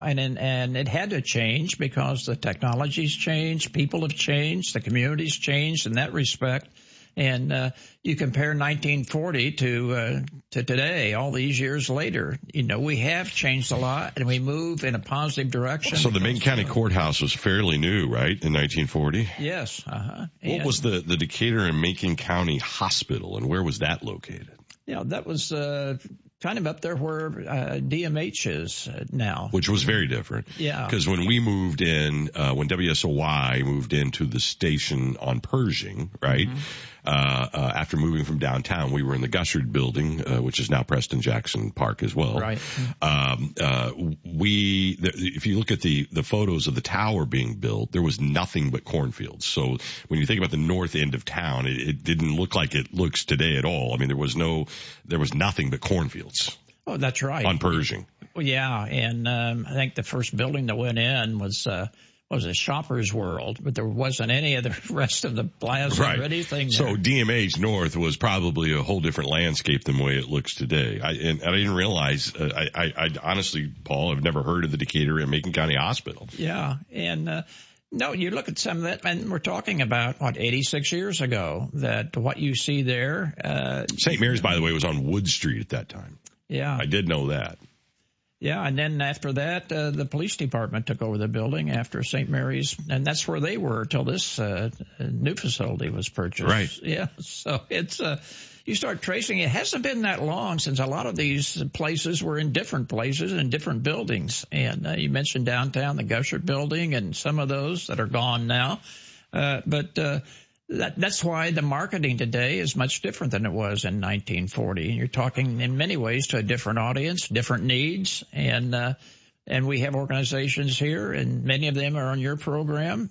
And it had to change because the technology's changed, people have changed, the community's changed in that respect. And you compare 1940 to today, all these years later, we have changed a lot, and we move in a positive direction. So the Macon County Courthouse was fairly new, right, in 1940? Yes. What was the Decatur and Macon County Hospital, and where was that located? That was kind of up there where DMH is now. Which was very different. Yeah. Because when we moved in, when WSOY moved into the station on Pershing, right, after moving from downtown, we were in the Gushard building, which is now Preston Jackson Park as well. Right. If you look at the photos of the tower being built, there was nothing but cornfields. So when you think about the north end of town, it didn't look like it looks today at all. I mean, there was nothing but cornfields. Oh, that's right. On Pershing. Well, yeah, and I think the first building that went in was a Shoppers World, but there wasn't any of the rest of the plaza or anything there. So DMH North was probably a whole different landscape than the way it looks today. I didn't realize, I honestly, Paul, I've never heard of the Decatur and Macon County Hospital. Yeah, and no, you look at some of that, and we're talking about, 86 years ago, that what you see there. St. Mary's, by the way, was on Wood Street at that time. Yeah. I did know that. Yeah, and then after that, the police department took over the building after St. Mary's, and that's where they were till this new facility was purchased. Right. Yeah, so it's you start tracing. It hasn't been that long since a lot of these places were in different places and different buildings. And you mentioned downtown, the Gushard building, and some of those that are gone now. But that's why the marketing today is much different than it was in 1940. You're talking in many ways to a different audience, different needs, and we have organizations here, and many of them are on your program,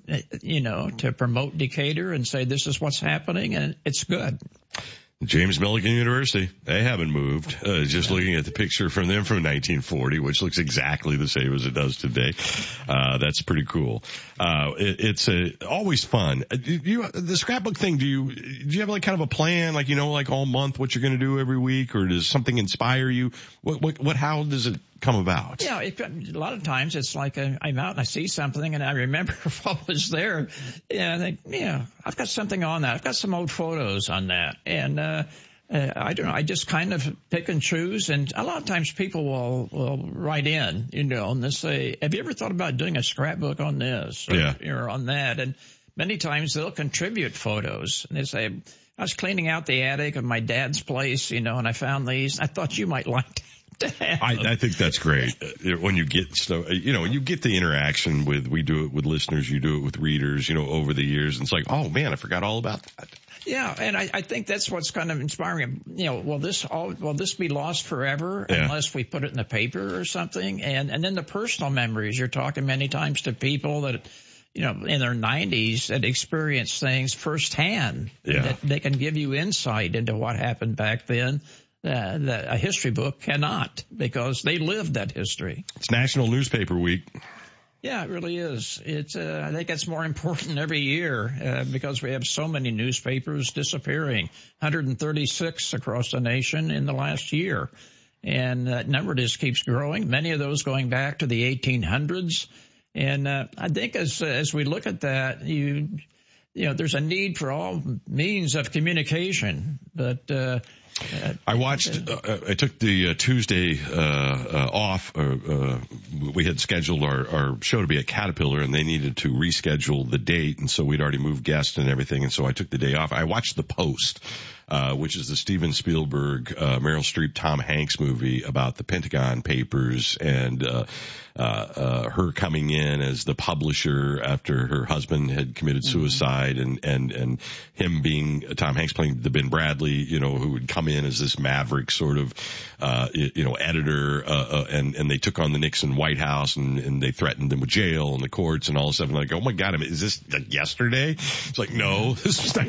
to promote Decatur and say this is what's happening, and it's good. James Milligan University, they haven't moved. Just looking at the picture from them from 1940, which looks exactly the same as it does today. That's pretty cool. It's always fun. The scrapbook thing, do you have like kind of a plan, like all month what you're going to do every week, or does something inspire you? How does it come about? Yeah, a lot of times it's like I'm out and I see something and I remember what was there. Yeah, I think, I've got something on that. I've got some old photos on that. And I don't know, I just kind of pick and choose. And a lot of times people will write in, and they say, have you ever thought about doing a scrapbook on this or on that? And many times they'll contribute photos. And they say, I was cleaning out the attic of my dad's place, and I found these. I thought you might like to. I think that's great. When you get you get the interaction we do it with listeners, you do it with readers, over the years. And it's like, oh man, I forgot all about that. Yeah. And I think that's what's kind of inspiring. Will this be lost forever unless we put it in the paper or something? And then the personal memories, you're talking many times to people that, in their 90s that experience things firsthand. Yeah. That they can give you insight into what happened back then. That a history book cannot, because they lived that history. It's National Newspaper Week. Yeah, it really is. It's I think it's more important every year because we have so many newspapers disappearing, 136 across the nation in the last year. And that number just keeps growing, many of those going back to the 1800s. And I think as we look at that, there's a need for all means of communication, but I took the Tuesday off. We had scheduled our show to be at Caterpillar, and they needed to reschedule the date, and so we'd already moved guests and everything, and so I took the day off. I watched The Post, which is the Steven Spielberg, Meryl Streep, Tom Hanks movie about the Pentagon Papers and her coming in as the publisher after her husband had committed suicide, and him being Tom Hanks playing the Ben Bradley, who would come in as this maverick sort of editor, and they took on the Nixon White House, and they threatened them with jail and the courts and all this stuff. And like, oh my God, is this like yesterday? It's like, no, this was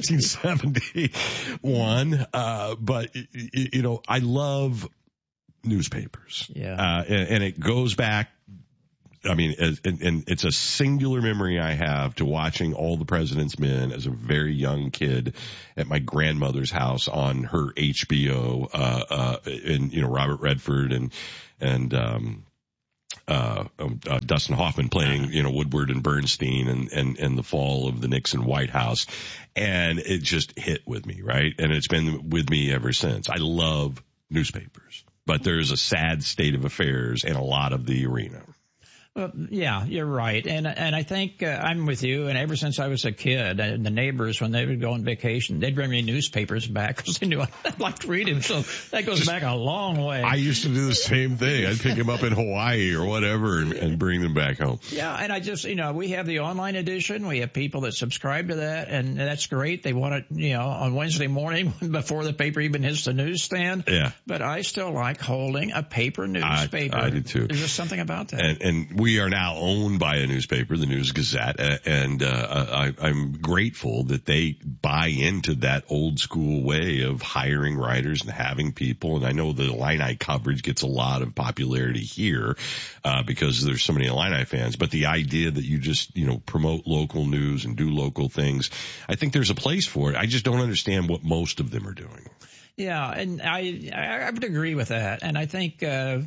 1971. But I love newspapers. Yeah. And it goes back. I mean, and it's a singular memory I have to watching All the President's Men as a very young kid at my grandmother's house on her HBO, and Robert Redford and Dustin Hoffman playing, Woodward and Bernstein and the fall of the Nixon White House. And it just hit with me, right? And it's been with me ever since. I love newspapers, but there's a sad state of affairs in a lot of the arena. Well, yeah, you're right. And I think I'm with you. And ever since I was a kid, the neighbors, when they would go on vacation, they'd bring me newspapers back because they knew I liked reading. So that goes back a long way. I used to do the same thing. I'd pick them up in Hawaii or whatever and bring them back home. Yeah. And I just, we have the online edition. We have people that subscribe to that, and that's great. They want it, on Wednesday morning before the paper even hits the newsstand. Yeah. But I still like holding a paper newspaper. I do too. There's just something about that. And we are now owned by a newspaper, the News Gazette, and I'm grateful that they buy into that old school way of hiring writers and having people. And I know the Illini coverage gets a lot of popularity here because there's so many Illini fans. But the idea that you just, promote local news and do local things, I think there's a place for it. I just don't understand what most of them are doing. Yeah, and I would agree with that. And I think,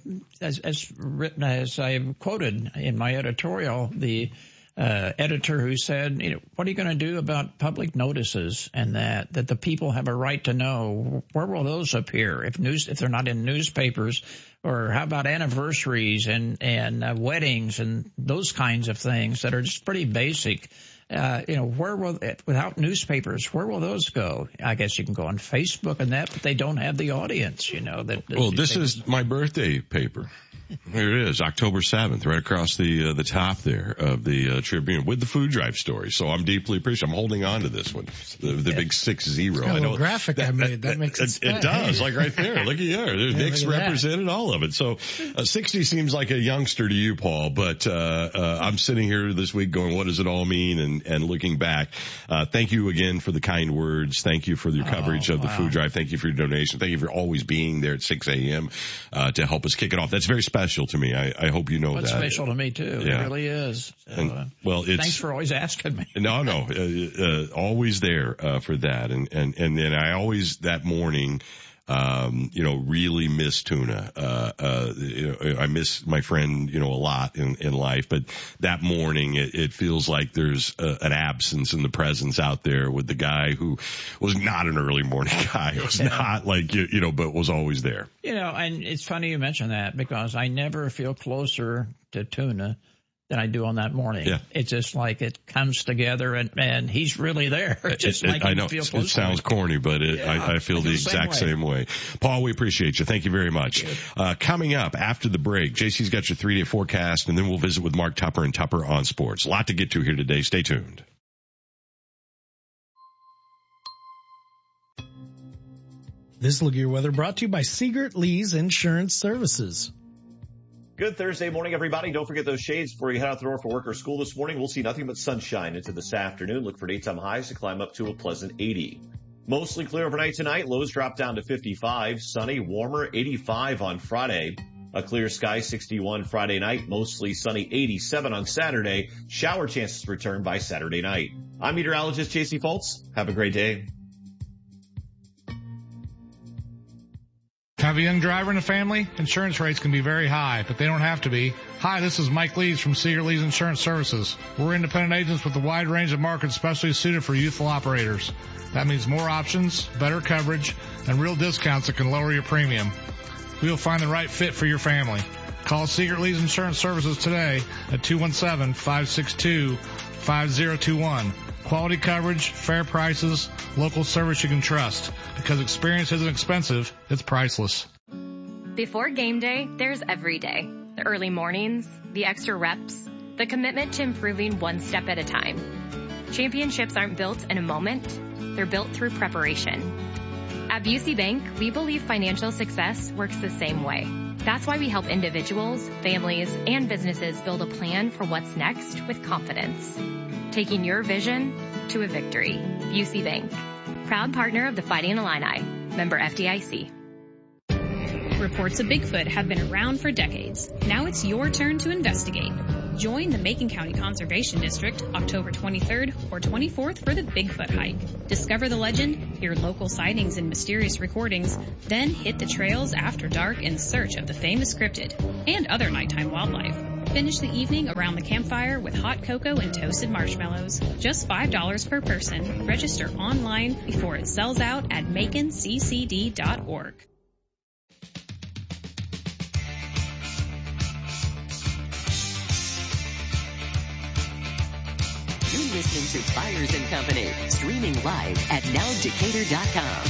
as written, as I quoted in my editorial, the editor who said, what are you going to do about public notices, and that the people have a right to know, where will those appear if they're not in newspapers? Or how about anniversaries and weddings and those kinds of things that are just pretty basic? Where will, without newspapers, where will those go? I guess you can go on Facebook and that, but they don't have the audience, Well, this is my birthday paper. Here it is, October 7th, right across the top there of the Tribune with the food drive story. So I'm deeply appreciative. I'm holding on to this one, the big 6-0. I know graphic I made that makes it. It does, like right there. Look at you. There's Nick's represented all of it. So 60 seems like a youngster to you, Paul, but I'm sitting here this week going, what does it all mean? And looking back, thank you again for the kind words. Thank you for your coverage of the food drive. Thank you for your donation. Thank you for always being there at 6 a.m. To help us kick it off. That's very special to me. I hope you know that. It's special to me too. Yeah. It really is. So, thanks for always asking me. No, always there for that. And then I always that morning really miss Tuna. I miss my friend, a lot in life, but that morning it feels like there's an absence in the presence out there with the guy who was not an early morning guy. It was not like, but was always there. And it's funny you mention that because I never feel closer to Tuna than I do on that morning. Yeah. It's just like it comes together and he's really there. I know it sounds corny, but I feel the exact same way. Paul, we appreciate you. Thank you very much. Coming up after the break, JC's got your 3-day forecast, and then we'll visit with Mark Tupper and Tupper on Sports. A lot to get to here today. Stay tuned. This Look at Your Weather brought to you by Siegert Lee's Insurance Services. Good Thursday morning, everybody. Don't forget those shades before you head out the door for work or school this morning. We'll see nothing but sunshine into this afternoon. Look for daytime highs to climb up to a pleasant 80. Mostly clear overnight tonight. Lows drop down to 55. Sunny, warmer, 85 on Friday. A clear sky, 61 Friday night. Mostly sunny, 87 on Saturday. Shower chances return by Saturday night. I'm meteorologist J.C. Fultz. Have a great day. Have a young driver in the family? Insurance rates can be very high, but they don't have to be. Hi, this is Mike Lees from Siegert Lee's Insurance Services. We're independent agents with a wide range of markets specially suited for youthful operators. That means more options, better coverage, and real discounts that can lower your premium. We will find the right fit for your family. Call Siegert Lee's Insurance Services today at 217-562-5021. Quality coverage, fair prices, local service you can trust. Because experience isn't expensive, it's priceless. Before game day, there's every day. The early mornings, the extra reps, the commitment to improving one step at a time. Championships aren't built in a moment, they're built through preparation. At Busey Bank, we believe financial success works the same way. That's why we help individuals, families, and businesses build a plan for what's next with confidence. Taking your vision to a victory. Busey Bank. Proud partner of the Fighting Illini. Member FDIC. Reports of Bigfoot have been around for decades. Now it's your turn to investigate. Join the Macon County Conservation District October 23rd or 24th for the Bigfoot hike. Discover the legend, hear local sightings and mysterious recordings, then hit the trails after dark in search of the famous cryptid and other nighttime wildlife. Finish the evening around the campfire with hot cocoa and toasted marshmallows. Just $5 per person. Register online before it sells out at maconccd.org. You're listening to Byers & Company, streaming live at nowdecatur.com.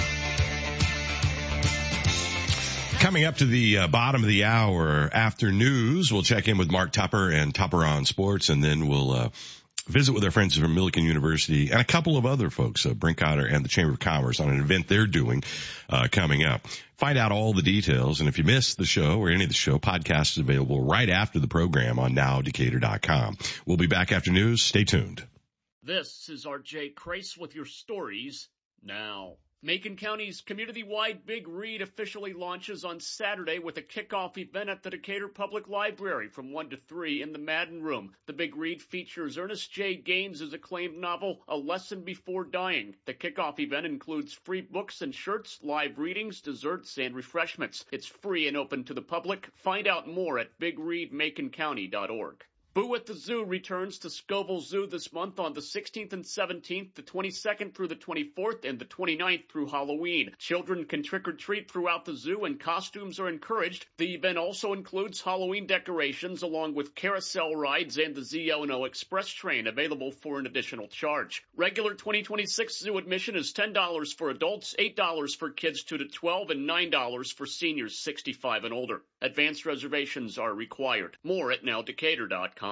Coming up to the bottom of the hour after news, we'll check in with Mark Tupper and Tupper on Sports, and then we'll visit with our friends from Millikan University and a couple of other folks, Brink Otter and the Chamber of Commerce, on an event they're doing coming up. Find out all the details, and if you missed the show or any of the show, podcast is available right after the program on nowdecatur.com. We'll be back after news. Stay tuned. This is RJ Crace with your stories now. Macon County's community-wide Big Read officially launches on Saturday with a kickoff event at the Decatur Public Library from 1 to 3 in the Madden Room. The Big Read features Ernest J. Gaines' acclaimed novel, A Lesson Before Dying. The kickoff event includes free books and shirts, live readings, desserts, and refreshments. It's free and open to the public. Find out more at bigreadmaconcounty.org. Boo at the Zoo returns to Scoville Zoo this month on the 16th and 17th, the 22nd through the 24th, and the 29th through Halloween. Children can trick-or-treat throughout the zoo, and costumes are encouraged. The event also includes Halloween decorations along with carousel rides and the ZL&O Express train, available for an additional charge. Regular 2026 zoo admission is $10 for adults, $8 for kids 2 to 12, and $9 for seniors 65 and older. Advanced reservations are required. More at nowdecatur.com.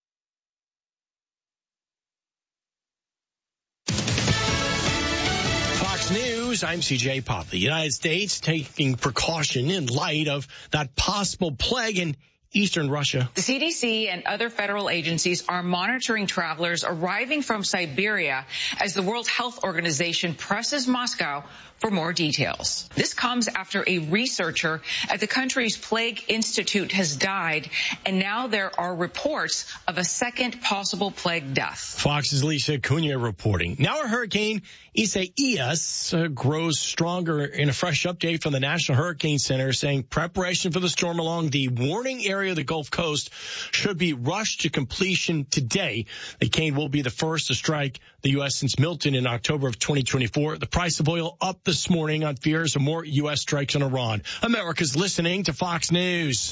Fox News, I'm CJ Pop. The United States taking precaution in light of that possible plague in eastern Russia. The CDC and other federal agencies are monitoring travelers arriving from Siberia as the World Health Organization presses Moscow for more details. This comes after a researcher at the country's Plague Institute has died, and now there are reports of a second possible plague death. Fox's Lisa Cunha reporting. Now a hurricane, Isaias, grows stronger in a fresh update from the National Hurricane Center saying preparation for the storm along the warning area of the Gulf Coast should be rushed to completion today. The cane will be the first to strike the U.S. since Milton in October of 2024. The price of oil up this morning on fears of more U.S. strikes on Iran. America's listening to Fox News.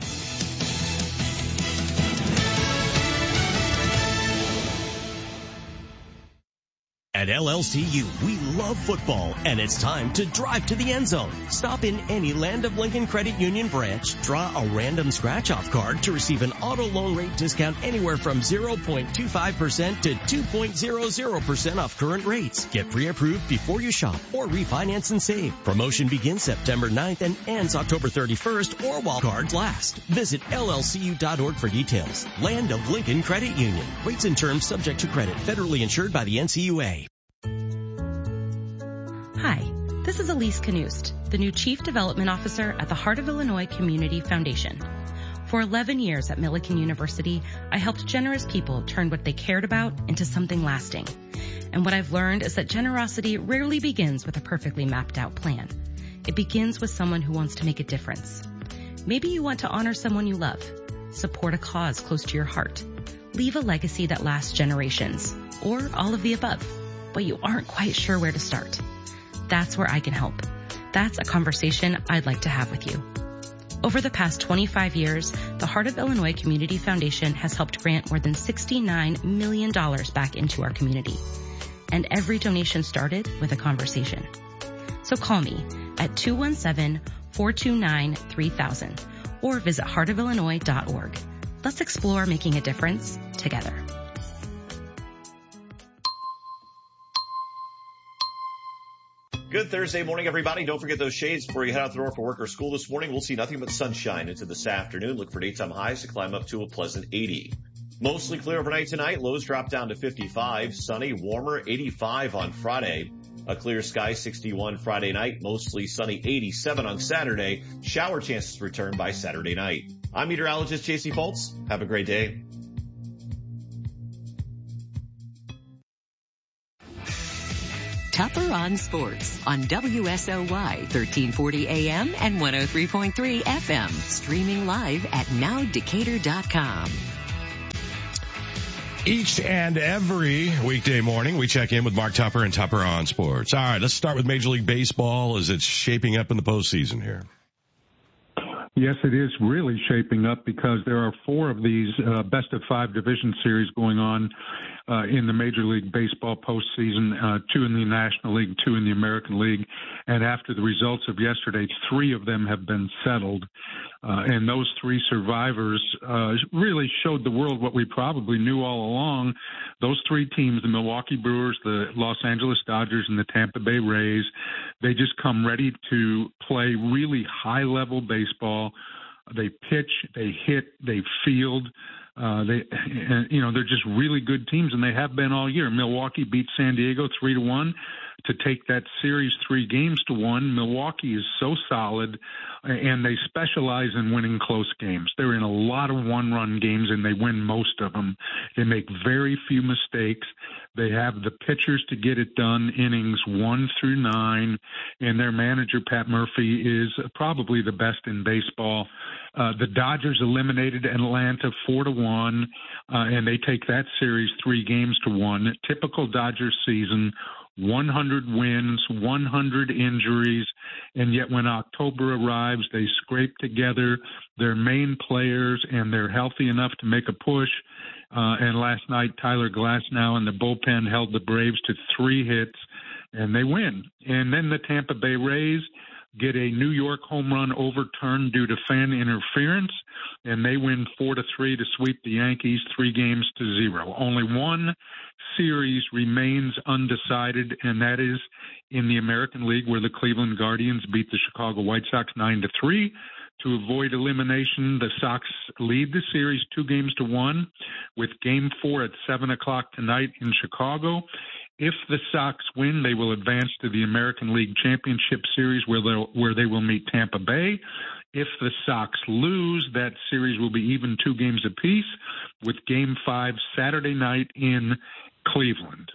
At LLCU, we love football, and it's time to drive to the end zone. Stop in any Land of Lincoln Credit Union branch, draw a random scratch-off card to receive an auto loan rate discount anywhere from 0.25% to 2.00% off current rates. Get pre-approved before you shop or refinance and save. Promotion begins September 9th and ends October 31st or while cards last. Visit llcu.org for details. Land of Lincoln Credit Union. Rates and terms subject to credit. Federally insured by the NCUA. Hi, this is Elise Knust, the new Chief Development Officer at the Heart of Illinois Community Foundation. For 11 years at Millikan University, I helped generous people turn what they cared about into something lasting. And what I've learned is that generosity rarely begins with a perfectly mapped out plan. It begins with someone who wants to make a difference. Maybe you want to honor someone you love, support a cause close to your heart, leave a legacy that lasts generations, or all of the above, but you aren't quite sure where to start. That's where I can help. That's a conversation I'd like to have with you. Over the past 25 years, the Heart of Illinois Community Foundation has helped grant more than $69 million back into our community. And every donation started with a conversation. So call me at 217-429-3000 or visit heartofillinois.org. Let's explore making a difference together. Good Thursday morning, everybody. Don't forget those shades before you head out the door for work or school this morning. We'll see nothing but sunshine into this afternoon. Look for daytime highs to climb up to a pleasant 80. Mostly clear overnight tonight. Lows drop down to 55. Sunny, warmer, 85 on Friday. A clear sky, 61 Friday night. Mostly sunny, 87 on Saturday. Shower chances return by Saturday night. I'm meteorologist J.C. Foltz. Have a great day. Tupper on Sports on WSOY 1340 AM and 103.3 FM. Streaming live at nowdecatur.com. Each and every weekday morning, we check in with Mark Tupper and Tupper on Sports. All right, let's start with Major League Baseball as it's shaping up in the postseason here. Yes, it is really shaping up because there are 4 of these best-of-5 division series going on in the Major League Baseball postseason, 2 in the National League, 2 in the American League. And after the results of yesterday, 3 of them have been settled. And those 3 survivors really showed the world what we probably knew all along. Those 3 teams, the Milwaukee Brewers, the Los Angeles Dodgers, and the Tampa Bay Rays, they just come ready to play really high-level baseball. They pitch, they hit, they field. They're just really good teams, and they have been all year. Milwaukee beat San Diego 3-1 to take that series 3-1. Milwaukee is so solid, and they specialize in winning close games. They're in a lot of one-run games, and they win most of them. They make very few mistakes. They have the pitchers to get it done, innings 1 through 9, and their manager, Pat Murphy, is probably the best in baseball. The Dodgers eliminated Atlanta 4-1, and they take that series 3-1. Typical Dodgers season, 100 wins, 100 injuries, and yet when October arrives, they scrape together their main players, and they're healthy enough to make a push. And last night, Tyler Glasnow and the bullpen held the Braves to 3 hits, and they win. And then the Tampa Bay Rays get a New York home run overturned due to fan interference, and they win 4-3 to sweep the Yankees 3-0. Only one series remains undecided, and that is in the American League, where the Cleveland Guardians beat the Chicago White Sox 9-3. To avoid elimination, the Sox lead the series 2-1 with Game 4 at 7 o'clock tonight in Chicago. If the Sox win, they will advance to the American League Championship Series where they will meet Tampa Bay. If the Sox lose, that series will be even 2 games apiece with Game 5 Saturday night in Cleveland.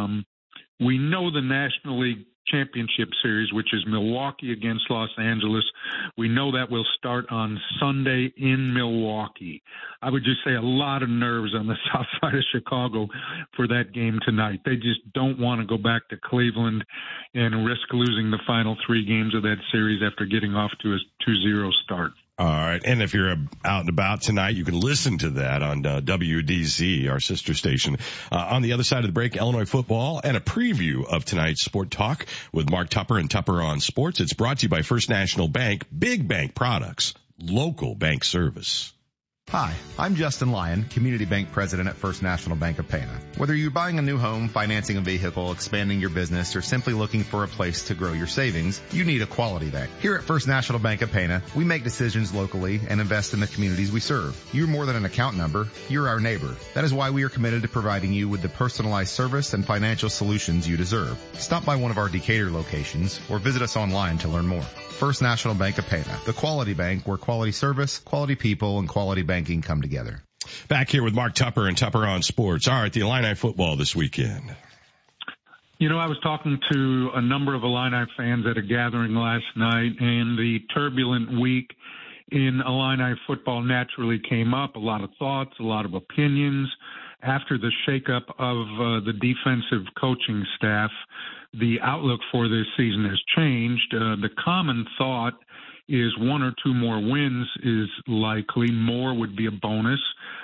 We know the National League Championship Series, which is Milwaukee against Los Angeles. We know that will start on Sunday in Milwaukee. I would just say a lot of nerves on the south side of Chicago for that game tonight. They just don't want to go back to Cleveland and risk losing the final 3 games of that series after getting off to a 2-0 start. All right. And if you're out and about tonight, you can listen to that on WDZ, our sister station. On the other side of the break, Illinois football and a preview of tonight's Sport Talk with Mark Tupper and Tupper on Sports. It's brought to you by First National Bank, big bank products, local bank service. Hi, I'm Justin Lyon, Community Bank President at First National Bank of Pana. Whether you're buying a new home, financing a vehicle, expanding your business, or simply looking for a place to grow your savings, you need a quality bank. Here at First National Bank of Pana, we make decisions locally and invest in the communities we serve. You're more than an account number, you're our neighbor. That is why we are committed to providing you with the personalized service and financial solutions you deserve. Stop by one of our Decatur locations or visit us online to learn more. First National Bank of Pana, the quality bank where quality service, quality people, and quality banking come together. Back here with Mark Tupper and Tupper on Sports. All right, the Illini football this weekend. You know, I was talking to a number of Illini fans at a gathering last night, and the turbulent week in Illini football naturally came up. A lot of thoughts, a lot of opinions. After the shakeup of the defensive coaching staff, the outlook for this season has changed. The common thought is 1 or 2 more wins is likely. More would be a bonus.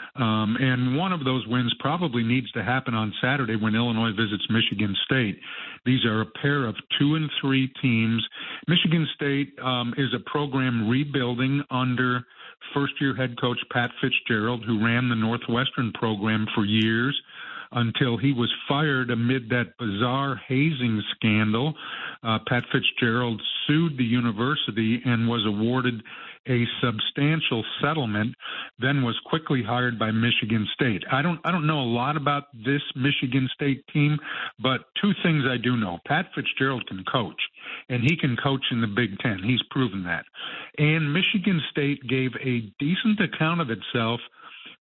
And one of those wins probably needs to happen on Saturday when Illinois visits Michigan State. These are a pair of 2 and 3 teams. Michigan State is a program rebuilding under first-year head coach Pat Fitzgerald, who ran the Northwestern program for years until he was fired amid that bizarre hazing scandal. Pat Fitzgerald sued the university and was awarded a substantial settlement, then was quickly hired by Michigan State. I don't know a lot about this Michigan State team, but 2 things I do know. Pat Fitzgerald can coach, and he can coach in the Big Ten. He's proven that. And Michigan State gave a decent account of itself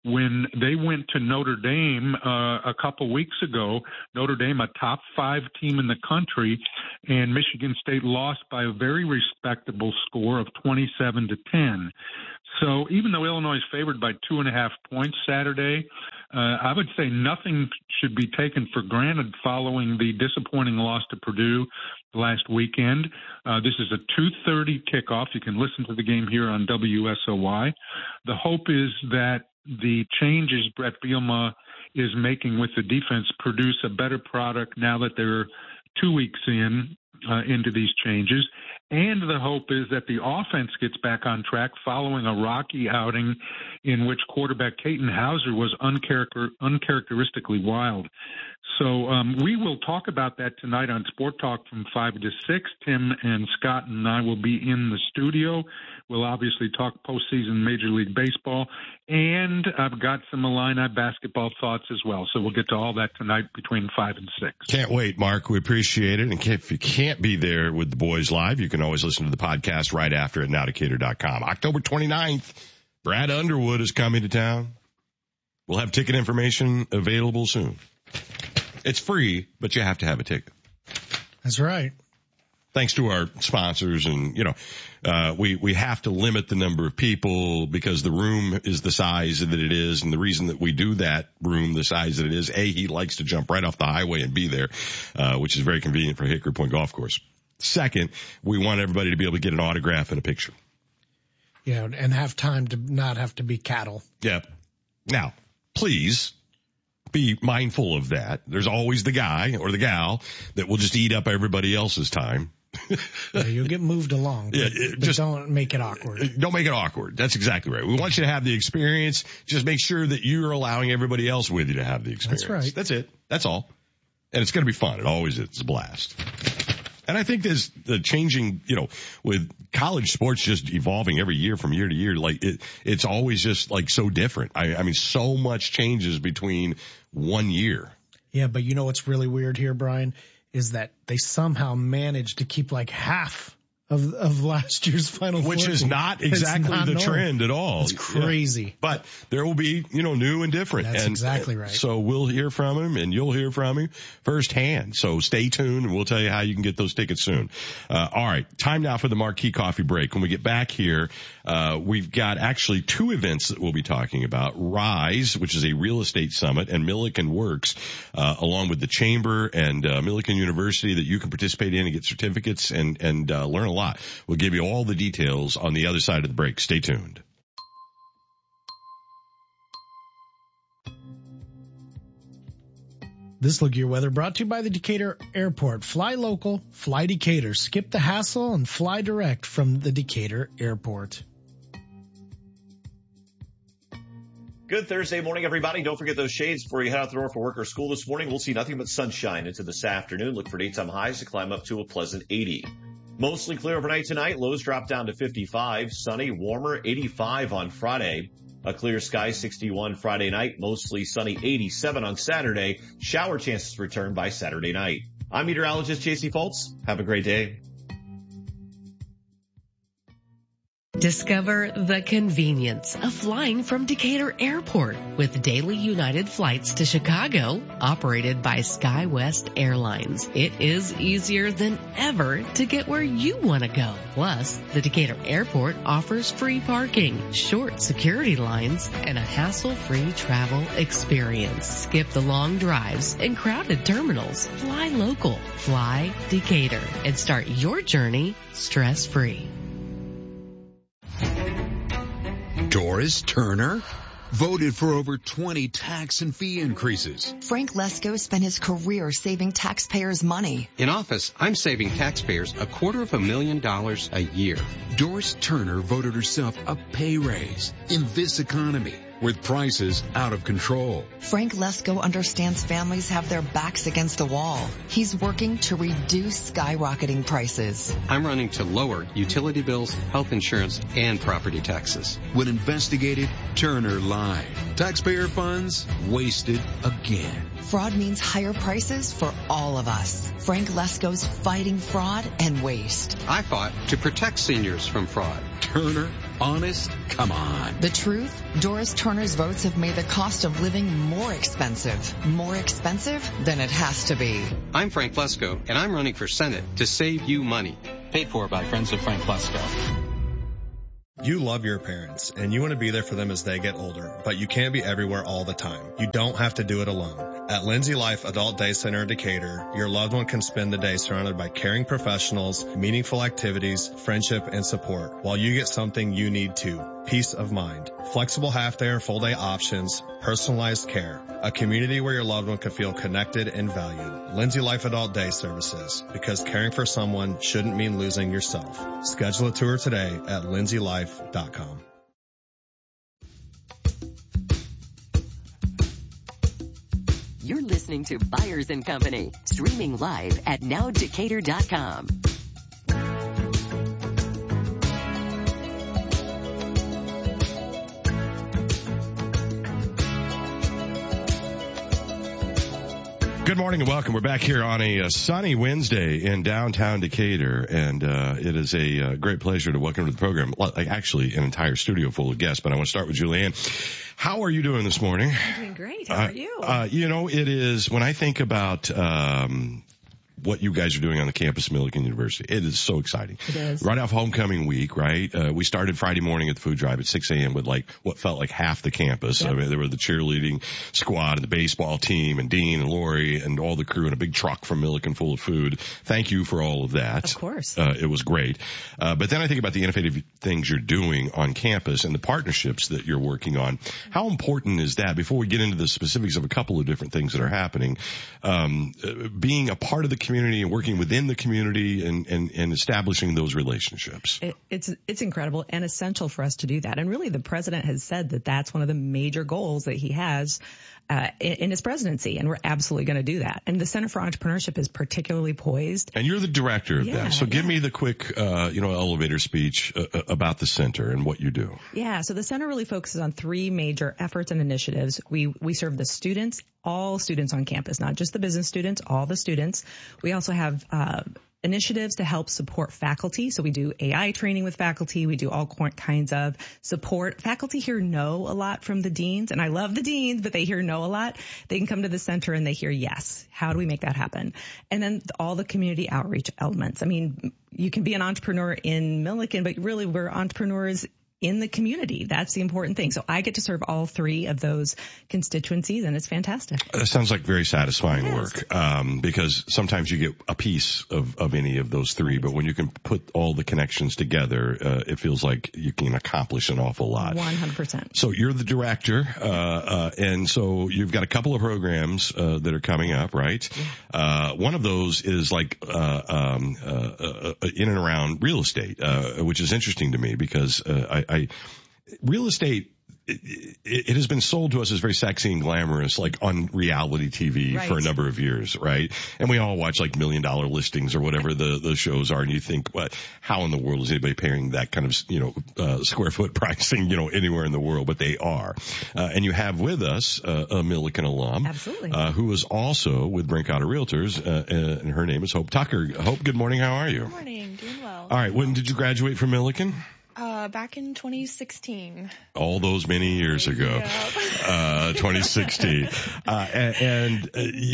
when they went to Notre Dame a couple weeks ago. Notre Dame, a top 5 team in the country, and Michigan State lost by a very respectable score of 27-10. So even though Illinois is favored by 2.5 points Saturday, I would say nothing should be taken for granted following the disappointing loss to Purdue last weekend. This is a 2:30 kickoff. You can listen to the game here on WSOY. The hope is that the changes Brett Bielema is making with the defense produce a better product now that they're 2 weeks into these changes. And the hope is that the offense gets back on track following a rocky outing in which quarterback Katon Hauser was uncharacteristically wild. So we will talk about that tonight on Sport Talk from 5 to 6. Tim and Scott and I will be in the studio. We'll obviously talk postseason Major League Baseball. And I've got some Illini basketball thoughts as well. So we'll get to all that tonight between 5 and 6. Can't wait, Mark. We appreciate it. And if you can't be there with the boys live, you can always listen to the podcast right after at nowdecatur.com. October 29th, Brad Underwood is coming to town. We'll have ticket information available soon. It's free, but you have to have a ticket. That's right. Thanks to our sponsors, and we have to limit the number of people because the room is the size that it is, and the reason that we do that room the size that it is, he likes to jump right off the highway and be there, which is very convenient for Hickory Point Golf Course. Second, we want everybody to be able to get an autograph and a picture. Yeah, and have time to not have to be cattle. Yep. Now, please be mindful of that. There's always the guy or the gal that will just eat up everybody else's time. Yeah, you'll get moved along, but just don't make it awkward. Don't make it awkward. That's exactly right. We want you to have the experience. Just make sure that you're allowing everybody else with you to have the experience. That's right. That's it. That's all. And it's going to be fun. It always is. It's a blast. And I think there's the changing, with college sports just evolving every year from year to year, like it's always just like so different. I mean, so much changes between 1 year. Yeah, but you know what's really weird here, Brian, is that they somehow managed to keep like half of last year's Final Four. Which is not exactly the trend at all. It's crazy. Yeah. But there will be, new and different. That's exactly right. So we'll hear from him and you'll hear from him firsthand. So stay tuned and we'll tell you how you can get those tickets soon. All right. Time now for the Marquee Coffee Break. When we get back here, we've got actually 2 events that we'll be talking about. RISE, which is a real estate summit, and Milliken Works, along with the Chamber and Milliken University, that you can participate in and get certificates and learn a lot. We'll give you all the details on the other side of the break. Stay tuned. This Look at Your Weather brought to you by the Decatur Airport. Fly local, fly Decatur. Skip the hassle and fly direct from the Decatur Airport. Good Thursday morning, everybody. Don't forget those shades before you head out the door for work or school this morning. We'll see nothing but sunshine into this afternoon. Look for daytime highs to climb up to a pleasant 80. Mostly clear overnight tonight. Lows drop down to 55. Sunny, warmer, 85 on Friday. A clear sky, 61 Friday night. Mostly sunny, 87 on Saturday. Shower chances return by Saturday night. I'm meteorologist J.C. Foltz. Have a great day. Discover the convenience of flying from Decatur Airport with daily United flights to Chicago, operated by SkyWest Airlines. It is easier than ever to get where you want to go. Plus, the Decatur Airport offers free parking, short security lines, and a hassle-free travel experience. Skip the long drives and crowded terminals. Fly local, fly Decatur, and start your journey stress-free. Doris Turner? Voted for over 20 tax and fee increases. Frank Lesko spent his career saving taxpayers' money. In office, I'm saving taxpayers $250,000 a year. Doris Turner voted herself a pay raise in this economy with prices out of control. Frank Lesko understands families have their backs against the wall. He's working to reduce skyrocketing prices. I'm running to lower utility bills, health insurance, and property taxes. When investigated, Turner lied. Taxpayer funds wasted again. Fraud means higher prices for all of us. Frank Lesko's fighting fraud and waste. I fought to protect seniors from fraud. Turner Honest? Come on. The truth? Doris Turner's votes have made the cost of living more expensive. More expensive than it has to be. I'm Frank Plesko, and I'm running for Senate to save you money. Paid for by Friends of Frank Plesko. You love your parents, and you want to be there for them as they get older, but you can't be everywhere all the time. You don't have to do it alone. At Lindsay Life Adult Day Center in Decatur, your loved one can spend the day surrounded by caring professionals, meaningful activities, friendship, and support, while you get something you need too. Peace of mind. Flexible half-day or full-day options, personalized care. A community where your loved one can feel connected and valued. Lindsay Life Adult Day Services, because caring for someone shouldn't mean losing yourself. Schedule a tour today at lindsaylife.com. You're listening to Byers & Company, streaming live at nowdecatur.com. Good morning and welcome. We're back here on a sunny Wednesday in downtown Decatur, and it is a great pleasure to welcome to the program, like actually an entire studio full of guests, but I want to start with Julianne. How are you doing this morning? I'm doing great. How are you? It is, when I think about what you guys are doing on the campus of Millikin University, it is so exciting. It is. Right off homecoming week, right? We started Friday morning at the food drive at 6 a.m. with like what felt like half the campus. Yep. I mean, there were the cheerleading squad and the baseball team and Dean and Lori and all the crew in a big truck from Millikin full of food. Thank you for all of that. Of course. It was great. But then I think about the innovative things you're doing on campus and the partnerships that you're working on. How important is that, before we get into the specifics of a couple of different things that are happening, being a part of the community and working within the community and establishing those relationships? It's incredible and essential for us to do that. And really the president has said that that's one of the major goals that he has in his presidency, and we're absolutely going to do that. And the Center for Entrepreneurship is particularly poised. And you're the director of that. So give me the quick, elevator speech about the center and what you do. Yeah. So the center really focuses on three major efforts and initiatives. We serve the students, all students on campus, not just the business students, all the students. We also have initiatives to help support faculty. So we do AI training with faculty. We do all kinds of support. Faculty here know a lot from the deans, and I love the deans, but they here know a lot. They can come to the center and they hear, yes, how do we make that happen? And then all the community outreach elements. I mean, you can be an entrepreneur in Millikin, but really we're entrepreneurs in the community. That's the important thing. So I get to serve all three of those constituencies, and it's fantastic. That sounds like very satisfying work, because sometimes you get a piece of any of those three, but when you can put all the connections together, it feels like you can accomplish an awful lot. 100%. So you're the director, and so you've got a couple of programs that are coming up, right? Yeah. One of those is like in and around real estate, which is interesting to me because real estate, it has been sold to us as very sexy and glamorous, like on reality TV for a number of years, right? And we all watch like $1 Million Listings or whatever the shows are, and you think, what? How in the world is anybody paying that kind of square foot pricing, anywhere in the world? But they are. And you have with us a Millikin alum, absolutely, who is also with Brinkotter Realtors, and her name is Hope Tucker. Hope, good morning. How are you? Good morning. Doing well. All right. When did you graduate from Millikin? Back in 2016. All those many years ago. 2016. And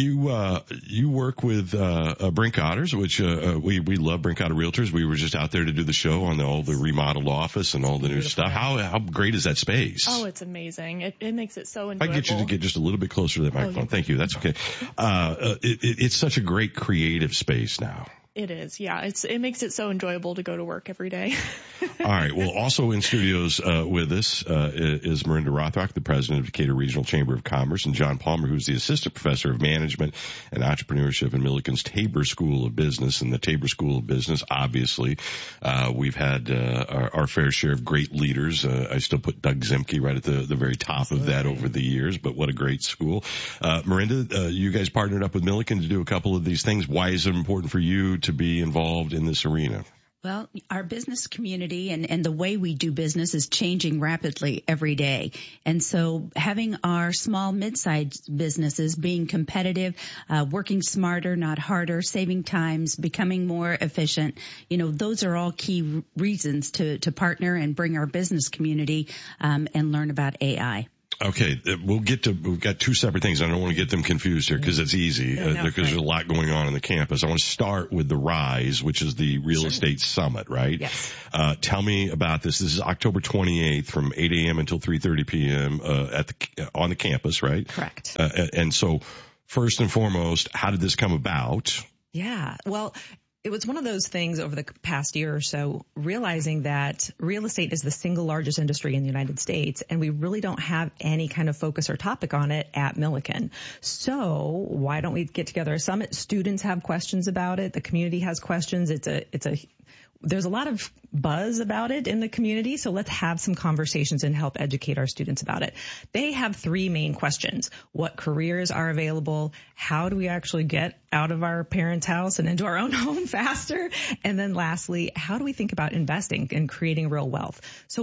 you work with Brinkotters, which we love Brinkotter Realtors. We were just out there to do the show on all the remodeled office and all the new stuff. How great is that space? Oh, it's amazing. It makes it so enjoyable. I get you to get just a little bit closer to that microphone. Thank you. That's okay. It's such a great creative space now. It is, yeah. It makes it so enjoyable to go to work every day. All right. Well, also in studios with us is Miranda Rothrock, the president of Decatur Regional Chamber of Commerce, and John Palmer, who's the assistant professor of management and entrepreneurship in Millikin's Tabor School of Business. And the Tabor School of Business, obviously, we've had our fair share of great leaders. I still put Doug Zemke right at the very top of that over the years, but what a great school. Miranda, you guys partnered up with Millikin to do a couple of these things. Why is it important for you to be involved in this arena? Well, our business community and the way we do business is changing rapidly every day. And so having our small, mid-sized businesses being competitive, working smarter, not harder, saving times, becoming more efficient, those are all key reasons to partner and bring our business community and learn about AI. Okay, we've got two separate things. I don't want to get them confused here because it's easy because there's a lot going on the campus. I want to start with the RISE, which is the Real Estate Summit, right? Yes. Tell me about this. This is October 28th from 8 a.m. until 3:30 p.m. On the campus, right? Correct. And so first and foremost, how did this come about? Yeah. Well, it was one of those things over the past year or so, realizing that real estate is the single largest industry in the United States, and we really don't have any kind of focus or topic on it at Milliken. So why don't we get together a summit? Students have questions about it. The community has questions. There's a lot of buzz about it in the community, so let's have some conversations and help educate our students about it. They have three main questions. What careers are available? How do we actually get out of our parents' house and into our own home faster? And then lastly, how do we think about investing and creating real wealth? So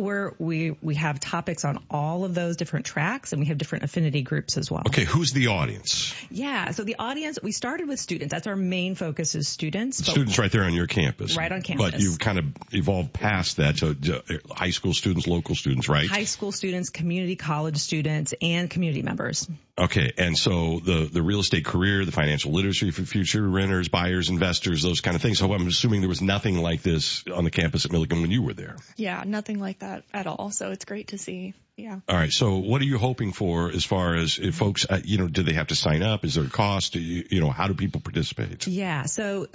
we have topics on all of those different tracks, and we have different affinity groups as well. Okay, who's the audience? Yeah, so the audience, we started with students. That's our main focus is students. Students right there on your campus. Right on campus. But you've kind of evolved past that to high school students, local students, right? High school students, community college students, and community members. Okay, and so the real estate career, the financial literacy for future renters, buyers, investors, those kind of things. So I'm assuming there was nothing like this on the campus at Milliken when you were there. Yeah, nothing like that at all. So it's great to see. Yeah. All right. So what are you hoping for as far as if folks, do they have to sign up? Is there a cost? How do people participate? Yeah. So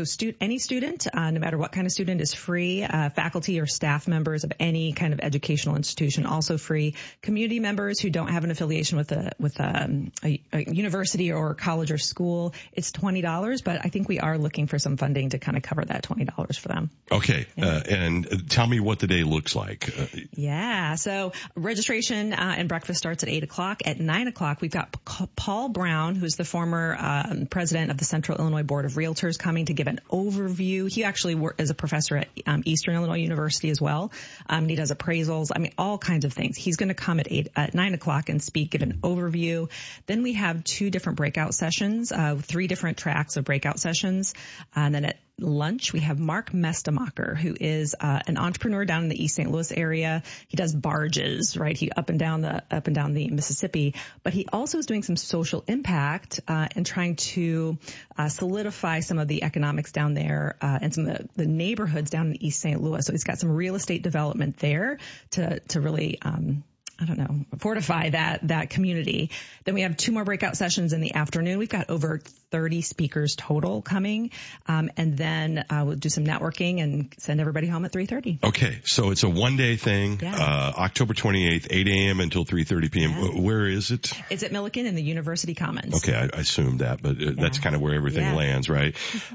any student, no matter what kind of student, is free. Faculty or staff members of any kind of educational institution also free. Community members who don't have an affiliation with a university or college or school, it's $20. But I think we are looking for some funding to kind of cover that $20 for them. Okay. Yeah. And tell me what the day looks like. Yeah. So registration and breakfast starts at 8 o'clock. At 9 o'clock, we've got Paul Brown, who's the former president of the Central Illinois Board of Realtors, coming to give an overview. He actually is a professor at Eastern Illinois University as well. He does appraisals. all kinds of things. He's going to come at 9 o'clock and speak, give an overview. Then we have 2 different breakout sessions, 3 different tracks of breakout sessions. And then at lunch, we have Mark Mestemacher, who is an entrepreneur down in the East St. Louis area. He does barges, right? He up and down the Mississippi, but he also is doing some social impact and trying to solidify some of the economics down there and some of the neighborhoods down in East St. Louis. So he's got some real estate development there to really fortify that community. Then we have 2 more breakout sessions in the afternoon. We've got over 30 speakers total coming. And then we'll do some networking and send everybody home at 3:30. Okay. So it's a one-day thing, October 28th, 8 a.m. until 3:30 p.m. Yeah. Where is it? It's at Milliken in the University Commons. Okay. I assumed that, but that's kind of where everything lands, right?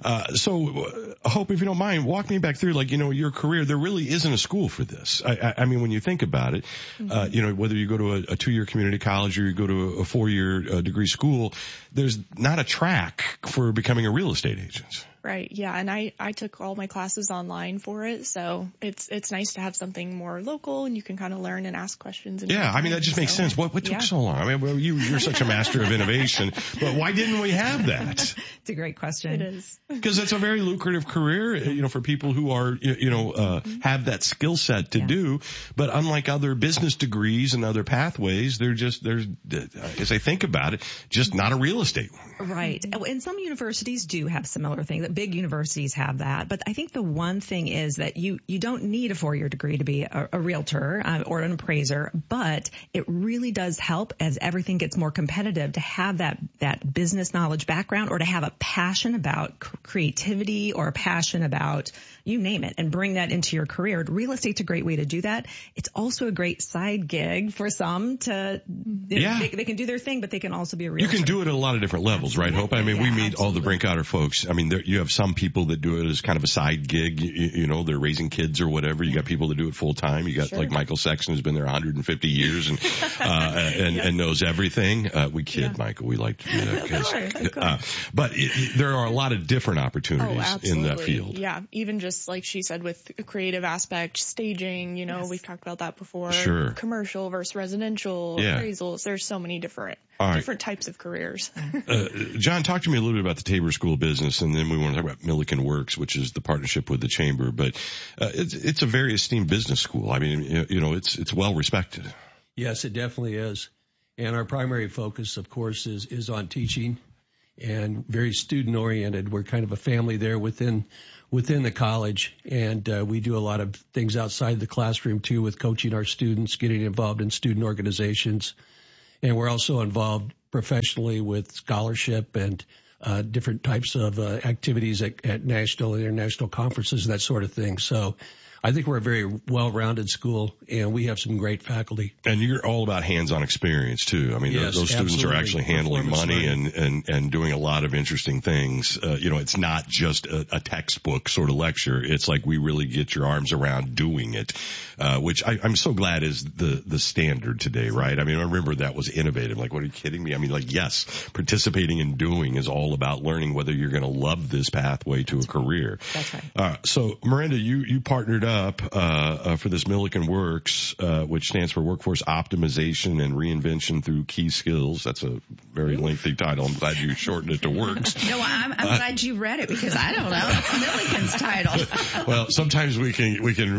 So Hope, if you don't mind, walk me back through, your career. There really isn't a school for this. I mean, when you think about it, whether you go to a 2-year community college or you go to a 4-year degree school, there's not a track for becoming a real estate agent. Right. Yeah. And I took all my classes online for it. So it's nice to have something more local and you can kind of learn and ask questions. That just makes sense. What took so long? I mean, you're such a master of innovation, but why didn't we have that? It's a great question. It is. Because that's a very lucrative carear, for people who are, have that skill set to do. But unlike other business degrees and other pathways, there's, as I think about it, just not a real estate one. Right. And some universities do have similar things. Big universities have that. But I think the one thing is that you don't need a 4-year degree to be a realtor or an appraiser, but it really does help as everything gets more competitive to have that business knowledge background or to have a passion about creativity or a passion about you name it and bring that into your career. Real estate's a great way to do that. It's also a great side gig for some to, they can do their thing, but they can also be a realtor. You can do it at a lot of different levels, right, Hope? I mean, we meet all the Brinkouter folks. I mean, you have some people that do it as kind of a side gig. You know, they're raising kids or whatever. You got people that do it full time. You got like Michael Sexton, who's been there 150 years and knows everything. We kid, Michael. We like to do that. But there are a lot of different opportunities in that field. Yeah, even just like she said with the creative aspect, staging, you know, we've talked about that before. Sure. Commercial versus residential, appraisals. There's so many different types of careers. John, talk to me a little bit about the Tabor School of Business, and then we want to talk about Milliken Works, which is the partnership with the Chamber. But it's a very esteemed business school. I mean, you know, it's well respected. Yes, it definitely is. And our primary focus, of course, is on teaching and very student oriented. We're kind of a family there within the college, and we do a lot of things outside the classroom too, with coaching our students, getting involved in student organizations, and we're also involved professionally with scholarship and different types of activities at national and international conferences, that sort of thing. So I think we're a very well-rounded school, and we have some great faculty. And you're all about hands-on experience too. I mean, yes, those students absolutely. are actually handling money and doing a lot of interesting things. You know, it's not just a textbook sort of lecture. It's like we really get your arms around doing it, which I'm so glad is the standard today, right? I mean, I remember that was innovative. Like, what, are you kidding me? I mean, like, yes, participating in doing is all about learning whether you're going to love this pathway to a career. That's right. So Miranda, you partnered up for this Milliken Works, which stands for Workforce Optimization and Reinvention Through Key Skills. That's a very lengthy title. I'm glad you shortened it to Works. No, I'm glad you read it, because I don't know. It's Milliken's title. Well, sometimes we get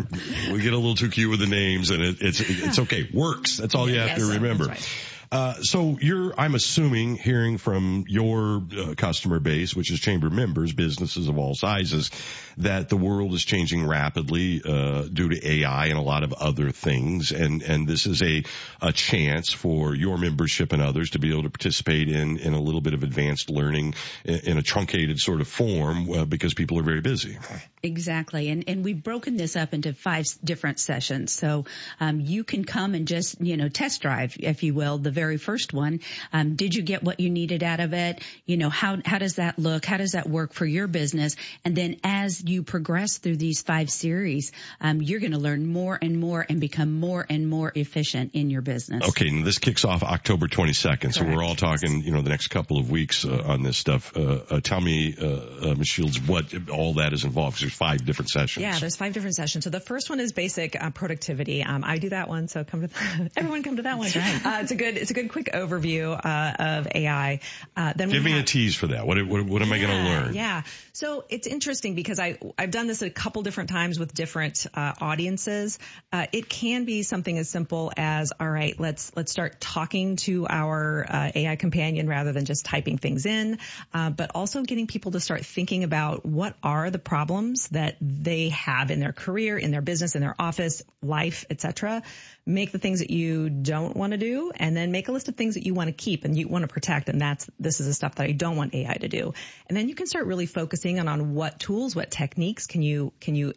a little too cute with the names, and it's okay. Works. That's all you have to remember. That's right. So I'm assuming, hearing from your customer base, which is Chamber members, businesses of all sizes, that the world is changing rapidly due to AI and a lot of other things, and this is a chance for your membership and others to be able to participate in a little bit of advanced learning in a truncated sort of form because people are very busy. Exactly, and we've broken this up into 5 different sessions, so you can come and just test drive, if you will, the very first one. Did you get what you needed out of it? You know, how does that look? How does that work for your business? And then as you progress through these 5 series, you're going to learn more and more and become more and more efficient in your business. Okay, and this kicks off October 22nd. Correct. So we're all talking, the next couple of weeks on this stuff. Tell me, Ms. Shields, what all that is involved, because there's 5 different sessions. Yeah, there's 5 different sessions. So the first one is basic productivity. I do that one, so everyone come to that one. Right. It's a good quick overview of AI. Then give me a tease for that. What am I going to learn? Yeah. So it's interesting because I've done this a couple different times with different audiences. It can be something as simple as, all right, let's start talking to our AI companion rather than just typing things in, but also getting people to start thinking about what are the problems that they have in their career, in their business, in their office, life, etc. Make the things that you don't want to do, and then make a list of things that you want to keep and you want to protect. And this is the stuff that I don't want AI to do. And then you can start really focusing on what tools, what techniques can you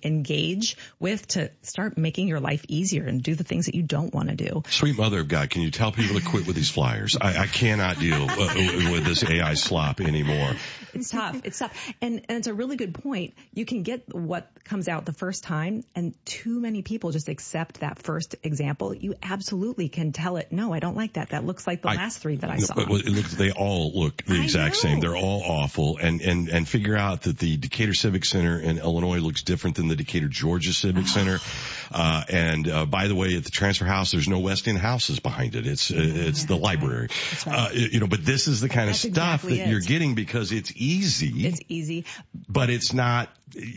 engage with to start making your life easier and do the things that you don't want to do. Sweet mother of God, can you tell people to quit with these flyers? I cannot deal with this AI slop anymore. It's tough. And it's a really good point. You can get what comes out the first time, and too many people just accept that first example. You absolutely can tell it, no, I don't like that. That looks like the last 3 that I saw. They all look the exact same. They're all awful. And figure out that the Decatur Civic Center in Illinois looks different than the Decatur, Georgia Civic Center. And by the way, at the transfer house, there's no West End houses behind it. It's the library. Right. But this is the kind of stuff exactly that you're getting because it's easy. It's easy. But it's not,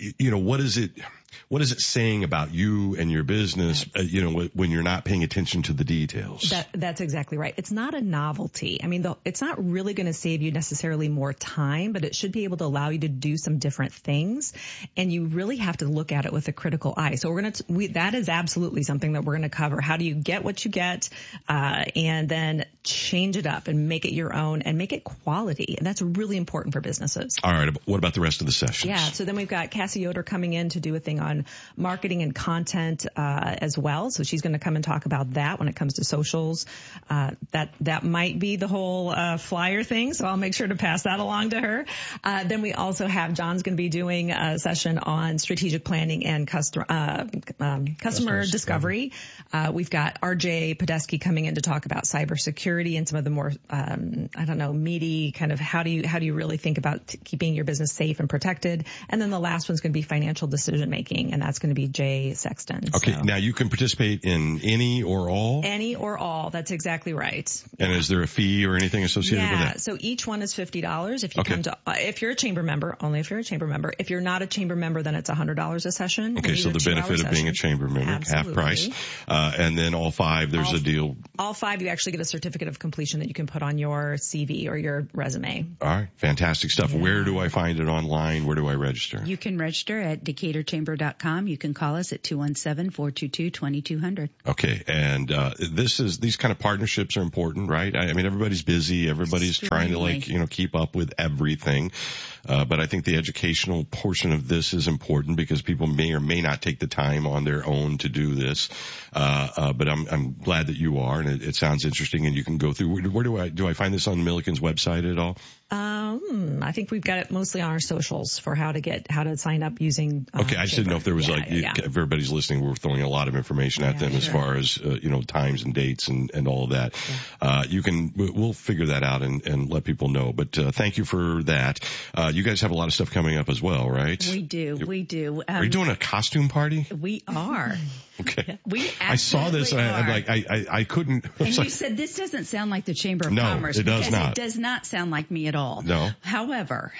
what is it saying about you and your business, when you're not paying attention to the details? That's exactly right. It's not a novelty. I mean, it's not really going to save you necessarily more time, but it should be able to allow you to do some different things. And you really have to look at it with a critical eye. So that is absolutely something that we're going to cover. How do you get what you get, and then change it up and make it your own and make it quality? And that's really important for businesses. All right. What about the rest of the sessions? Yeah. So then we've got Cassie Yoder coming in to do a thing working on marketing and content as well. So she's going to come and talk about that when it comes to socials. That might be the whole flyer thing, so I'll make sure to pass that along to her. Then we also have John's going to be doing a session on strategic planning and customer discovery. We've got RJ Podesky coming in to talk about cybersecurity and some of the more meaty kind of how do you really think about keeping your business safe and protected. And then the last one's going to be financial decision making, and that's going to be Jay Sexton. Okay, so. Now you can participate in any or all? Any or all, that's exactly right. And is there a fee or anything associated with that? Yeah, so each one is $50 if you come to, if you're a chamber member, only if you're a chamber member. If you're not a chamber member, then it's $100 a session. Okay, so the benefit of being a chamber member, Absolutely. half price. And then all five, there's a deal. All five, you actually get a certificate of completion that you can put on your CV or your resume. All right, fantastic stuff. Yeah. Where do I find it online? Where do I register? You can register at DecaturChamber.com. You can call us at 217-422-2200. Okay, and these kind of partnerships are important, right? I mean, everybody's busy. Everybody's trying to keep up with everything. But I think the educational portion of this is important because people may or may not take the time on their own to do this. But I'm glad that you are, and it sounds interesting. And you can go through. Where do I find this on Milliken's website at all? I think we've got it mostly on our socials for how to sign up using. Okay, I just didn't know if there was if everybody's listening, we're throwing a lot of information at them as far as times and dates and all of that. Yeah. We'll figure that out and let people know. But thank you for that. You guys have a lot of stuff coming up as well, right? We do. Are you doing a costume party? We are. Okay. I saw this. I'm like, I couldn't. And you said this doesn't sound like the Chamber of Commerce. No, it does not. It does not sound like me at all. No. However,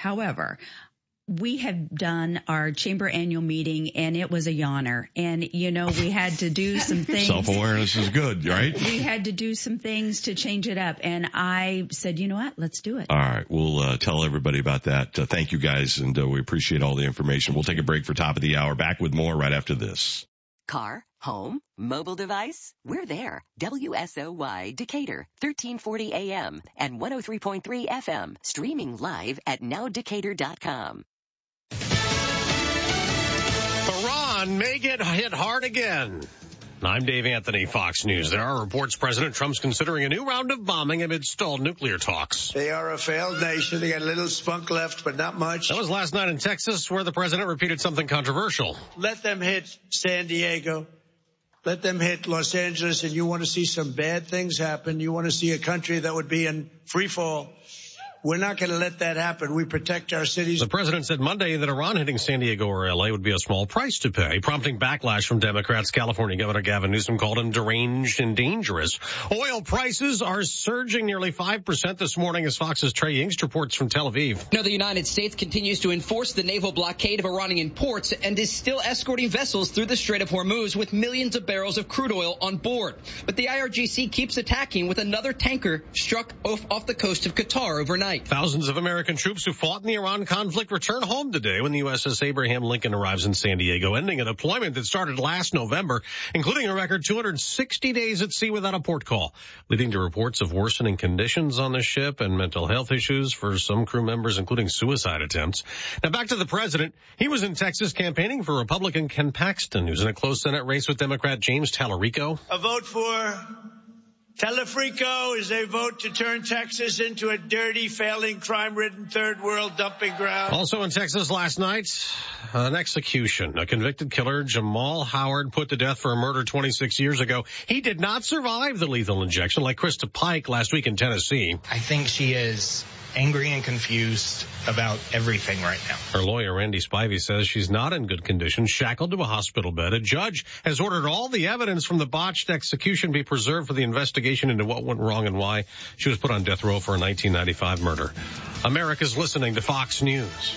we have done our chamber annual meeting and it was a yawner. And, we had to do some things. Self-awareness is good, right? We had to do some things to change it up. And I said, you know what? Let's do it. All right. We'll tell everybody about that. Thank you guys. And we appreciate all the information. We'll take a break for top of the hour. Back with more right after this. Car, home, mobile device, we're there. WSOY Decatur, 1340 AM and 103.3 FM, streaming live at nowdecatur.com. Iran may get hit hard again. I'm Dave Anthony, Fox News. There are reports President Trump's considering a new round of bombing amid stalled nuclear talks. They are a failed nation. They got a little spunk left, but not much. That was last night in Texas, where the president repeated something controversial. Let them hit San Diego. Let them hit Los Angeles, and you want to see some bad things happen. You want to see a country that would be in free fall. We're not going to let that happen. We protect our cities. The president said Monday that Iran hitting San Diego or L.A. would be a small price to pay, prompting backlash from Democrats. California Governor Gavin Newsom called him deranged and dangerous. Oil prices are surging nearly 5% this morning as Fox's Trey Yingst reports from Tel Aviv. The United States continues to enforce the naval blockade of Iranian ports and is still escorting vessels through the Strait of Hormuz with millions of barrels of crude oil on board. But the IRGC keeps attacking with another tanker struck off the coast of Qatar overnight. Thousands of American troops who fought in the Iran conflict return home today when the USS Abraham Lincoln arrives in San Diego, ending a deployment that started last November, including a record 260 days at sea without a port call, leading to reports of worsening conditions on the ship and mental health issues for some crew members, including suicide attempts. Now back to the president. He was in Texas campaigning for Republican Ken Paxton, who's in a close Senate race with Democrat James Tallarico. A vote for Telefrico is a vote to turn Texas into a dirty, failing, crime-ridden third world dumping ground. Also in Texas last night, an execution. A convicted killer, Jamal Howard, put to death for a murder 26 years ago. He did not survive the lethal injection like Krista Pike last week in Tennessee. I think she is angry and confused about everything right now. Her lawyer, Randy Spivey, says she's not in good condition, shackled to a hospital bed. A judge has ordered all the evidence from the botched execution be preserved for the investigation into what went wrong and why she was put on death row for a 1995 murder. America's listening to Fox News.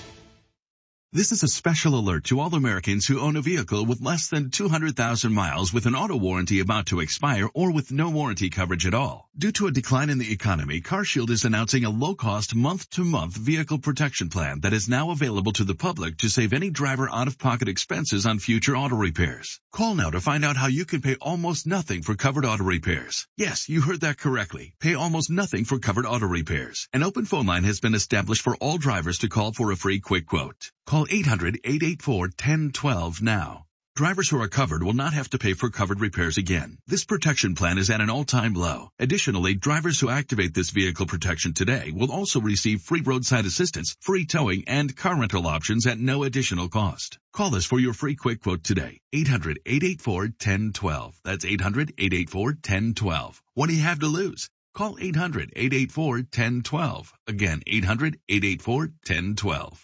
This is a special alert to all Americans who own a vehicle with less than 200,000 miles with an auto warranty about to expire or with no warranty coverage at all. Due to a decline in the economy, CarShield is announcing a low-cost month-to-month vehicle protection plan that is now available to the public to save any driver out-of-pocket expenses on future auto repairs. Call now to find out how you can pay almost nothing for covered auto repairs. Yes, you heard that correctly. Pay almost nothing for covered auto repairs. An open phone line has been established for all drivers to call for a free quick quote. Call 800-884-1012 now. Drivers who are covered will not have to pay for covered repairs again. This protection plan is at an all-time low. Additionally, drivers who activate this vehicle protection today will also receive free roadside assistance, free towing, and car rental options at no additional cost. Call us for your free quick quote today. 800-884-1012. That's 800-884-1012. What do you have to lose? Call 800-884-1012. Again, 800-884-1012.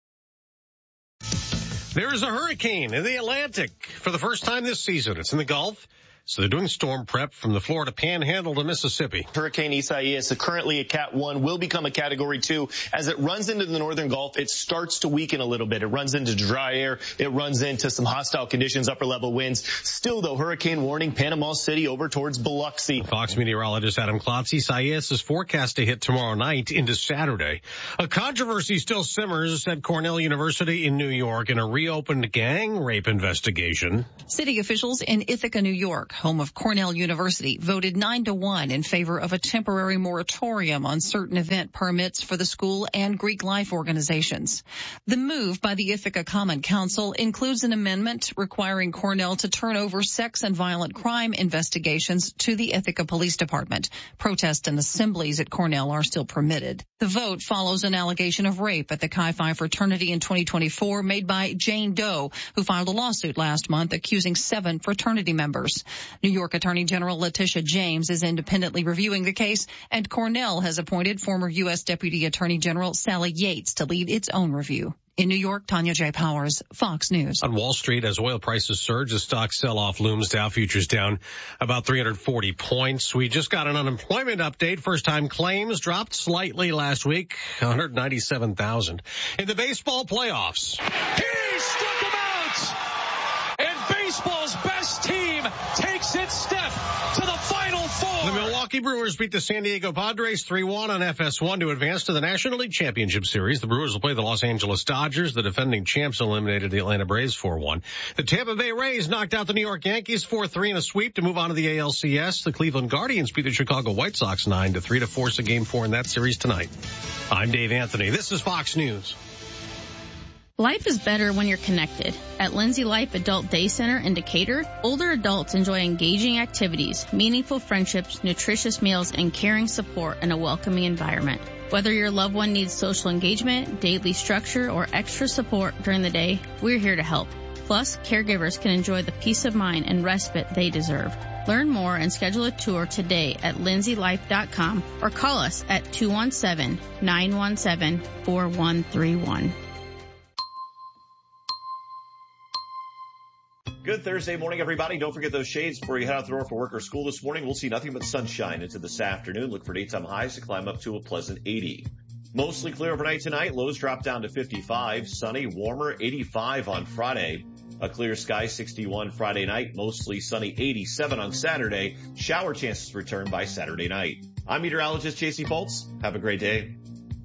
There is a hurricane in the Atlantic for the first time this season. It's in the Gulf. So they're doing storm prep from the Florida Panhandle to Mississippi. Hurricane Isaias, currently a Cat 1, will become a Category 2. As it runs into the northern Gulf, it starts to weaken a little bit. It runs into dry air. It runs into some hostile conditions, upper-level winds. Still, though, hurricane warning, Panama City over towards Biloxi. Fox meteorologist Adam Klotz, Isaias is forecast to hit tomorrow night into Saturday. A controversy still simmers at Cornell University in New York in a reopened gang rape investigation. City officials in Ithaca, New York, home of Cornell University, voted 9-1 in favor of a temporary moratorium on certain event permits for the school and Greek life organizations. The move by the Ithaca Common Council includes an amendment requiring Cornell to turn over sex and violent crime investigations to the Ithaca Police Department. Protests and assemblies at Cornell are still permitted. The vote follows an allegation of rape at the Chi Phi fraternity in 2024 made by Jane Doe, who filed a lawsuit last month accusing 7 fraternity members. New York Attorney General Letitia James is independently reviewing the case, and Cornell has appointed former U.S. Deputy Attorney General Sally Yates to lead its own review. In New York, Tanya J. Powers, Fox News. On Wall Street, as oil prices surge, the stock sell-off looms. Dow futures down about 340 points. We just got an unemployment update. First-time claims dropped slightly last week, 197,000. In the baseball playoffs. He struck him out! And baseball's best team takes its step to the Final Four. The Milwaukee Brewers beat the San Diego Padres 3-1 on FS1 to advance to the National League Championship Series. The Brewers will play the Los Angeles Dodgers. The defending champs eliminated the Atlanta Braves 4-1. The Tampa Bay Rays knocked out the New York Yankees 4-3 in a sweep to move on to the ALCS. The Cleveland Guardians beat the Chicago White Sox 9-3 to force a Game 4 in that series tonight. I'm Dave Anthony. This is Fox News. Life is better when you're connected. At Lindsay Life Adult Day Center in Decatur, older adults enjoy engaging activities, meaningful friendships, nutritious meals, and caring support in a welcoming environment. Whether your loved one needs social engagement, daily structure, or extra support during the day, we're here to help. Plus, caregivers can enjoy the peace of mind and respite they deserve. Learn more and schedule a tour today at lindsaylife.com or call us at 217-917-4131. Good Thursday morning, everybody. Don't forget those shades before you head out the door for work or school this morning. We'll see nothing but sunshine into this afternoon. Look for daytime highs to climb up to a pleasant 80. Mostly clear overnight tonight. Lows drop down to 55. Sunny, warmer, 85 on Friday. A clear sky, 61 Friday night. Mostly sunny, 87 on Saturday. Shower chances return by Saturday night. I'm meteorologist J.C. Foltz. Have a great day.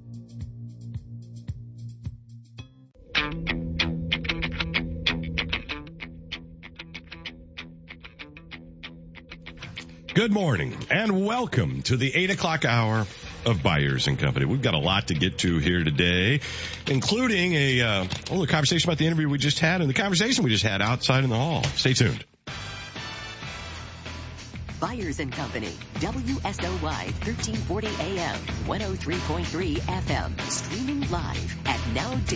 Good morning and welcome to the 8 o'clock hour of Byers and Company. We've got a lot to get to here today, including a conversation about the interview we just had and the conversation we just had outside in the hall. Stay tuned. Byers and Company, WSOY 1340 AM, 103.3 FM, streaming live at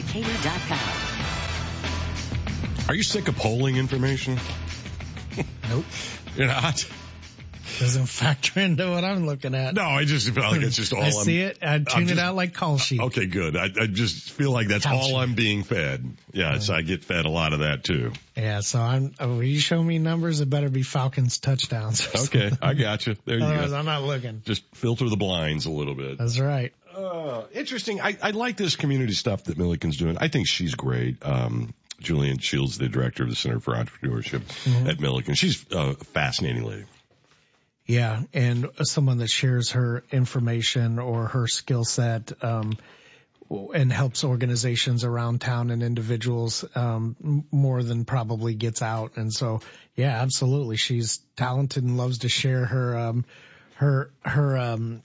nowdecatur.com. Are you sick of polling information? Nope. You're not? Doesn't factor into what I'm looking at. No, I just feel like it's just all I see it. I tune it out like call sheet. Okay, good. I just feel like that's all I'm being fed. Yeah, so I get fed a lot of that too. Yeah, so when you show me numbers, it better be Falcons touchdowns. Okay, I got you. There you go. I'm not looking. Just filter the blinds a little bit. That's right. Interesting. I like this community stuff that Milliken's doing. I think she's great. Julian Shields, the director of the Center for Entrepreneurship at Milliken. She's a fascinating lady. Yeah, and someone that shares her information or her skill set and helps organizations around town and individuals more than probably gets out. And so, yeah, absolutely. She's talented and loves to share her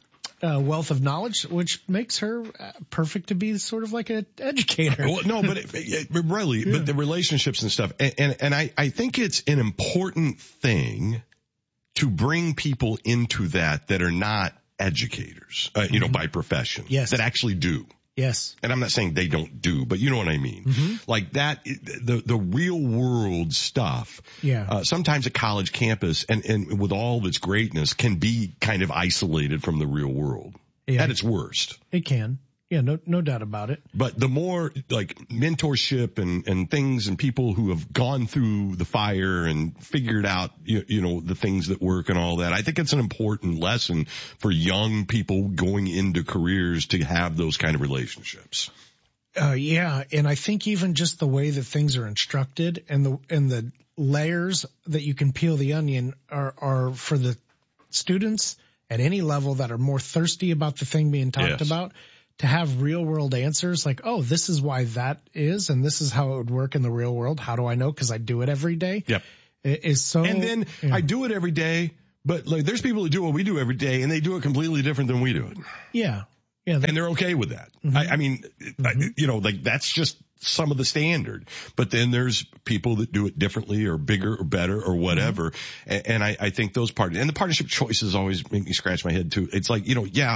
wealth of knowledge, which makes her perfect to be sort of like an educator. Well, no, but really, but the relationships and stuff. And I think it's an important thing to bring people into that are not educators, by profession. Yes. That actually do. Yes. And I'm not saying they don't do, but you know what I mean? Mm-hmm. Like that, the real world stuff. Yeah. Sometimes a college campus and with all of its greatness can be kind of isolated from the real world at its worst. It can. Yeah, no doubt about it. But the more like mentorship and things and people who have gone through the fire and figured out, the things that work and all that, I think it's an important lesson for young people going into careers to have those kind of relationships. Yeah. And I think even just the way that things are instructed and the layers that you can peel the onion are for the students at any level that are more thirsty about the thing being talked about. To have real world answers like, oh, this is why that is, and this is how it would work in the real world. How do I know? Because I do it every day. Yep. It is so. And then I do it every day, but like there's people who do what we do every day, and they do it completely different than we do it. Yeah. Yeah. And they're okay with that. Mm-hmm. Like that's just some of the standard. But then there's people that do it differently or bigger or better or whatever. Mm-hmm. And I think those and the partnership choices always make me scratch my head too. It's like,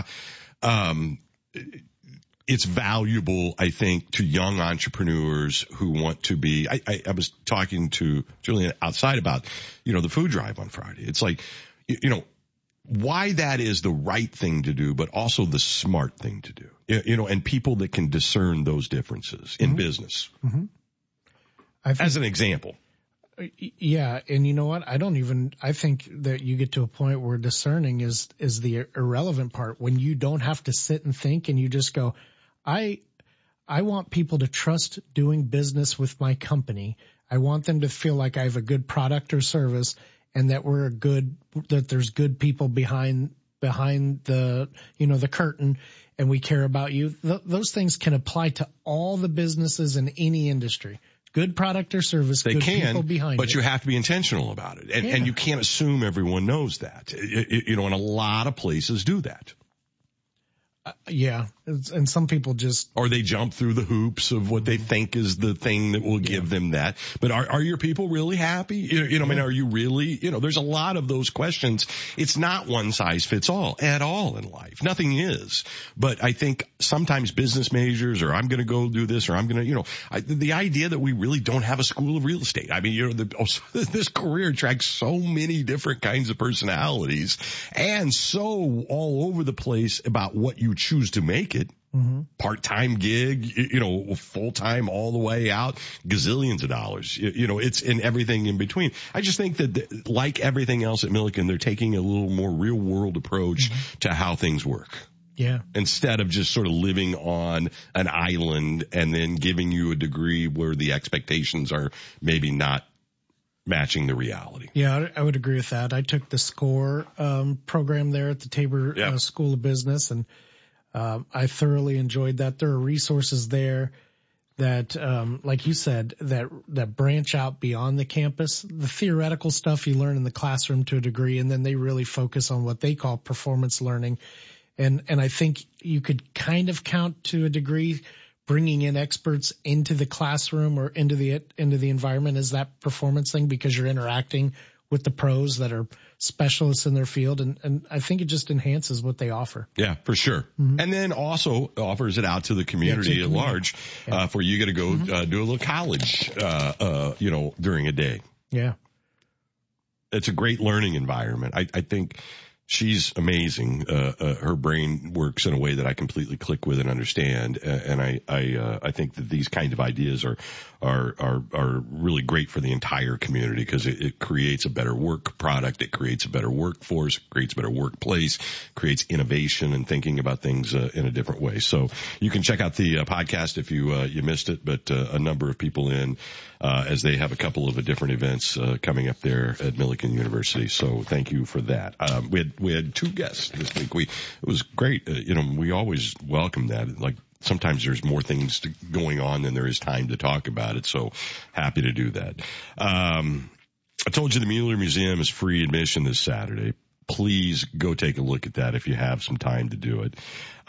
it's valuable, I think, to young entrepreneurs who want to be, I was talking to Julian outside about, the food drive on Friday. It's like, why that is the right thing to do, but also the smart thing to do, and people that can discern those differences in business. Mm-hmm. As an example. Yeah. And you know what? I think that you get to a point where discerning is the irrelevant part when you don't have to sit and think and you just go, I want people to trust doing business with my company. I want them to feel like I have a good product or service and that that there's good people behind the, the curtain and we care about you. Those things can apply to all the businesses in any industry. Good product or service, good people behind it. But you have to be intentional about it. And you can't assume everyone knows that. And a lot of places do that. Yeah. And some people just. Or they jump through the hoops of what they think is the thing that will give them that. But are your people really happy? Are you really, there's a lot of those questions. It's not one size fits all at all in life. Nothing is. But I think sometimes business majors or I'm going to go do this or I'm going to, the idea that we really don't have a school of real estate. I mean, this career attracts so many different kinds of personalities and so all over the place about what you choose to make it. Mm-hmm. Part-time gig, full-time all the way out, gazillions of dollars, it's in everything in between. I just think that like everything else at Milliken, they're taking a little more real world approach to how things work. Yeah. Instead of just sort of living on an island and then giving you a degree where the expectations are maybe not matching the reality. Yeah, I would agree with that. I took the SCORE program there at the Tabor School of Business and I thoroughly enjoyed that. There are resources there that, like you said, that branch out beyond the campus. The theoretical stuff you learn in the classroom to a degree, and then they really focus on what they call performance learning. And I think you could kind of count to a degree bringing in experts into the classroom or into the environment as that performance thing because you're interacting with the pros that are specialists in their field. And I think it just enhances what they offer. Yeah, for sure. Mm-hmm. And then also offers it out to the community at large, for you to go, do a little college, during a day. Yeah. It's a great learning environment. I think she's amazing. Her brain works in a way that I completely click with and understand. And I think that these kind of ideas are really great for the entire community because it creates a better work product. It creates a better workforce, creates a better workplace, creates innovation and thinking about things in a different way. So you can check out the podcast if you missed it, but a number of people as they have a couple of different events coming up there at Milliken University. So thank you for that. We had two guests this week. It was great. We always welcome that. Like sometimes there's more things going on than there is time to talk about it. So happy to do that. I told you the Mueller Museum is free admission this Saturday. please go take a look at that if you have some time to do it.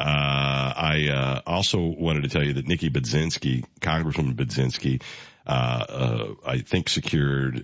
I also wanted to tell you that Nikki Budzinski, Congresswoman Budzinski, I think secured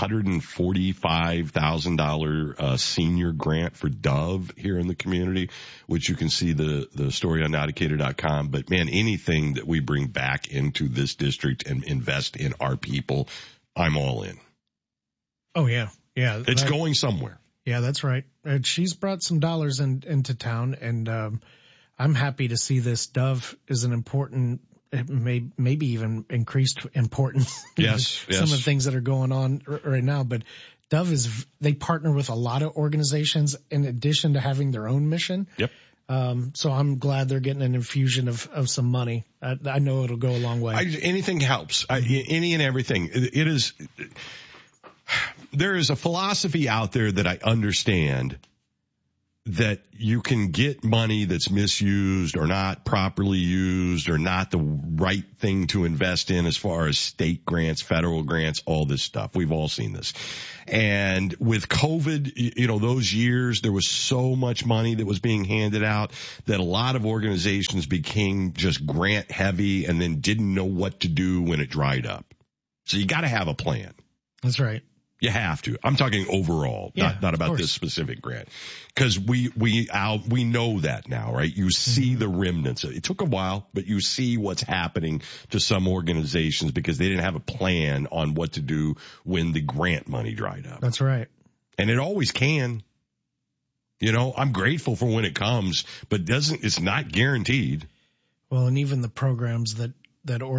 $145,000 senior grant for Dove here in the community, which you can see the story on nowdecatur.com. But man, anything that we bring back into this district and invest in our people, I'm all in. Oh yeah. Yeah. It's going somewhere. Yeah, that's right. And she's brought some dollars into town, and I'm happy to see this. Dove is an important, maybe even increased importance. Yes, Some of the things that are going on right now, but Dove they partner with a lot of organizations in addition to having their own mission. Yep. So I'm glad they're getting an infusion of some money. I know it'll go a long way. Anything helps. Any and everything. There is a philosophy out there that I understand, that you can get money that's misused or not properly used or not the right thing to invest in as far as state grants, federal grants, all this stuff. We've all seen this. And with COVID, those years, there was so much money that was being handed out that a lot of organizations became just grant heavy and then didn't know what to do when it dried up. So you got to have a plan. That's right. You have to. I'm talking overall, not about this specific grant. Cause we know that now, right? You see the remnants. It took a while, but you see what's happening to some organizations because they didn't have a plan on what to do when the grant money dried up. That's right. And it always can. I'm grateful for when it comes, but it's not guaranteed. Well, and even the programs that